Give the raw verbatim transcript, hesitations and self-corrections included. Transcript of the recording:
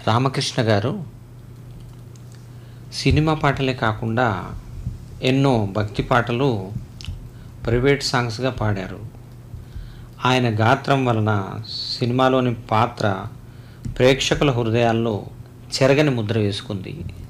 రామకృష్ణ గారు సినిమా పాటలే కాకుండా ఎన్నో భక్తి పాటలు ప్రైవేట్ సాంగ్స్గా పాడారు. ఆయన గాత్రం వలన సినిమాలోని పాత్ర ప్రేక్షకుల హృదయాల్లో చెరగని ముద్ర వేసుకుంది.